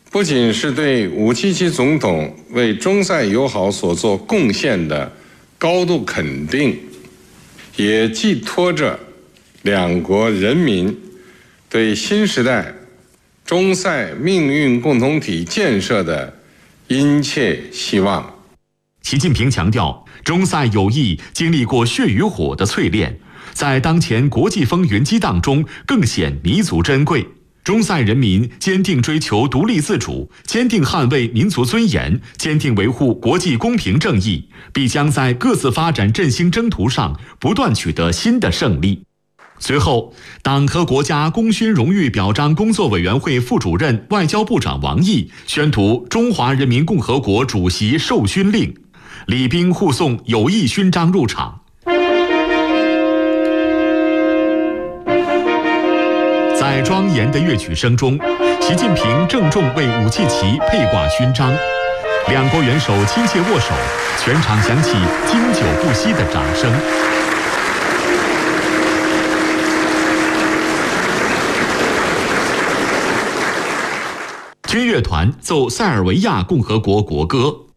不仅是对武契奇总统为中塞友好所做贡献的高度肯定，也寄托着两国人民对新时代中塞命运共同体建设的殷切希望。 习近平强调，中塞友谊经历过血与火的淬炼，在当前国际风云激荡中更显弥足珍贵。中塞人民坚定追求独立自主，坚定捍卫民族尊严，坚定维护国际公平正义，必将在各自发展振兴征途上不断取得新的胜利。随后，党和国家功勋荣誉表彰工作委员会副主任、外交部长王毅宣读中华人民共和国主席授勋令，礼宾护送友谊勋章入场。在庄严的乐曲声中，习近平郑重为武契奇佩挂勋章，两国元首亲切握手，全场响起经久不息的掌声。军乐团奏塞尔维亚共和国国歌。